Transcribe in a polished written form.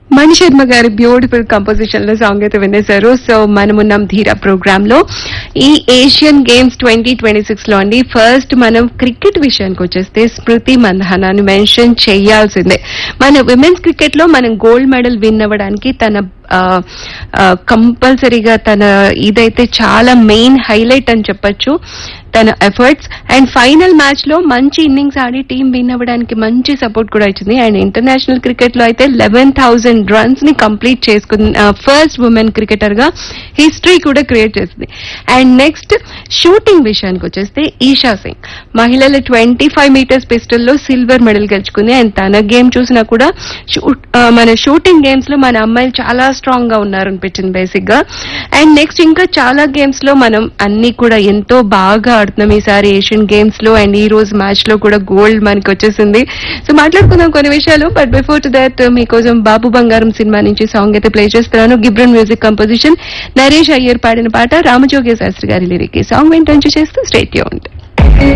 మణి శర్మ గారి beautiful composition లో song అయితే వినేశారు. సో మనమున్నాం ధీరా ప్రోగ్రామ్ లో. ఈ ఏషియన్ గేమ్స్ 2026 లో అండి ఫస్ట్ మనం క్రికెట్ విషయానికి వచ్చేస్తే స్మృతి మందహానాన్ని మెన్షన్ చేయాల్సిందే. మన విమెన్స్ క్రికెట్ లో మనం గోల్డ్ మెడల్ విన్ అవ్వడానికి తన కంపల్సరీగా తన ఇదైతే చాలా మెయిన్ హైలైట్ అని చెప్పొచ్చు తన ఎఫర్ట్స్. అండ్ ఫైనల్ మ్యాచ్ లో మంచి ఇన్నింగ్స్ ఆడి టీం విన్ అవ్వడానికి మంచి సపోర్ట్ కూడా ఇచ్చింది. అండ్ ఇంటర్నేషనల్ క్రికెట్ లో అయితే 11,000 రన్స్ ని కంప్లీట్ చేసుకున్న ఫస్ట్ ఉమెన్ క్రికెటర్ గా హిస్టరీ కూడా క్రియేట్ చేసింది. అండ్ నెక్స్ట్ షూటింగ్ విషయానికి వచ్చేస్తే ఈషా సింగ్ మహిళల 25 మీటర్స్ పిస్టల్ లో సిల్వర్ మెడల్ గెలుచుకుంది. అండ్ తన గేమ్ చూసినా కూడా మన షూటింగ్ గేమ్స్ లో మన అమ్మాయిలు చాలా స్ట్రాంగ్ గా ఉన్నారనిపించింది బేసిక్ గా. అండ్ నెక్స్ట్ ఇంకా చాలా గేమ్స్ లో మనం అన్ని కూడా ఎంతో బాగా ఆడుతున్నాం ఈసారి ఏషియన్ గేమ్స్ లో. అండ్ ఈ రోజు మ్యాచ్ లో కూడా గోల్డ్ మనకి వచ్చేసింది. సో మాట్లాడుకుందాం కొన్ని విషయాలు. బట్ బిఫోర్ టు దట్ మీకోసం బాబు బంగారం సినిమా నుంచి సాంగ్ అయితే ప్లే చేస్తున్నాను. గిబ్రన్ మ్యూజిక్ కంపోజిషన్, నరేష్ అయ్యర్ పాడిన పాట, రామజోగి శాస్త్రి గారి లిరిక్. ఈ సాంగ్ వెంట చేస్తూ స్టేట్ ట్యూన్డ్.